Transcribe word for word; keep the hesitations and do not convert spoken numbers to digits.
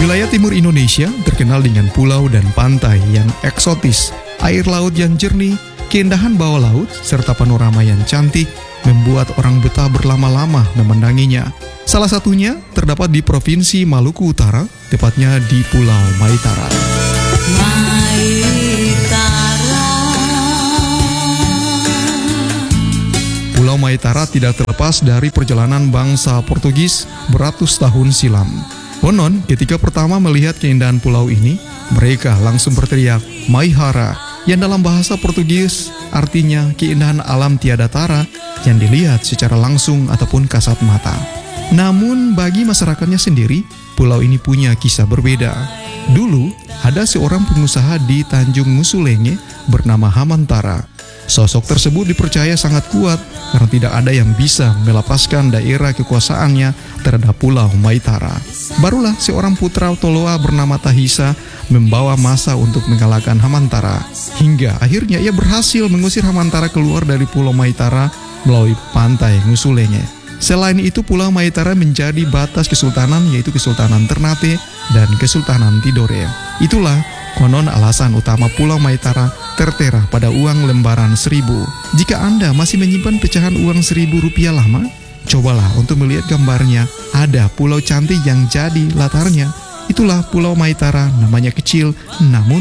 Wilayah timur Indonesia terkenal dengan pulau dan pantai yang eksotis, air laut yang jernih, keindahan bawah laut, serta panorama yang cantik membuat orang betah berlama-lama memandanginya. Salah satunya terdapat di Provinsi Maluku Utara, tepatnya di Pulau Maitara. Maitara. Pulau Maitara tidak terlepas dari perjalanan bangsa Portugis beratus tahun silam. Konon, ketika pertama melihat keindahan pulau ini, mereka langsung berteriak, Maihara, yang dalam bahasa Portugis artinya keindahan alam tiada tara yang dilihat secara langsung ataupun kasat mata. Namun bagi masyarakatnya sendiri, pulau ini punya kisah berbeda. Dulu, ada seorang pengusaha di Tanjung Musulenge bernama Hamantara. Sosok tersebut dipercaya sangat kuat karena tidak ada yang bisa melepaskan daerah kekuasaannya terhadap Pulau Maitara. Barulah seorang putra Toloa bernama Tahisa membawa massa untuk mengalahkan Hamantara. Hingga akhirnya ia berhasil mengusir Hamantara keluar dari Pulau Maitara melalui pantai Musulenge. Selain itu, Pulau Maitara menjadi batas kesultanan, yaitu Kesultanan Ternate dan Kesultanan Tidore. Itulah konon alasan utama Pulau Maitara tertera pada uang lembaran seribu. Jika Anda masih menyimpan pecahan uang seribu rupiah lama, cobalah untuk melihat gambarnya. Ada pulau cantik yang jadi latarnya. Itulah Pulau Maitara, namanya kecil namun